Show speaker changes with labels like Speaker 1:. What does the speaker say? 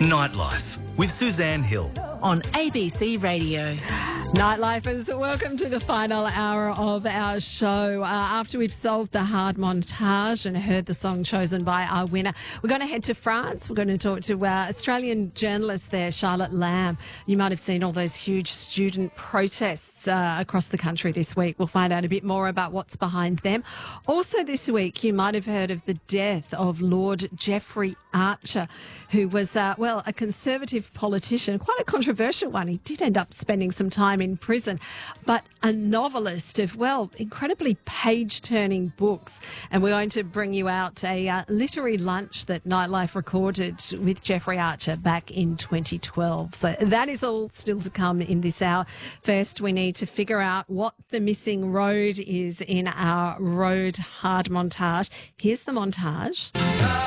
Speaker 1: Nightlife with Suzanne Hill
Speaker 2: on ABC Radio.
Speaker 3: Nightlifers, welcome to the final hour of our show. After we've solved the hard montage and heard the song chosen by our winner, we're going to head to France. We're going to talk to Australian journalist there, Charlotte Lamb. You might have seen all those huge student protests across the country this week. We'll find out a bit more about what's behind them. Also this week, you might have heard of the death of Lord Jeffrey Archer, who was, a Conservative politician, quite a controversial one. He did end up spending some time in prison, but a novelist of, incredibly page-turning books. And we're going to bring you out a literary lunch that Nightlife recorded with Jeffrey Archer back in 2012. So that is all still to come in this hour. First, we need to figure out what the missing road is in our road hard montage. Here's the montage.